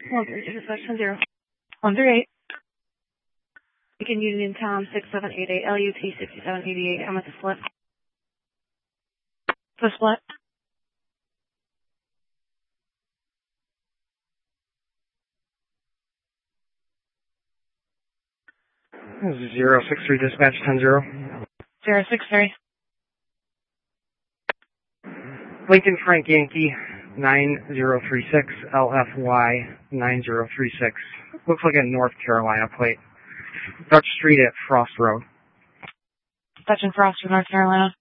Dispatch 10-0. 138. Beacon Union Tom 6788, LUT 6788. I'm at the split. The split. 063 Dispatch 10-0. 063. Lincoln Frank Yankee 9036, LFY 9036. Looks like a North Carolina plate. Dutch Street at Frost Road. Dutch and Frost in North Carolina.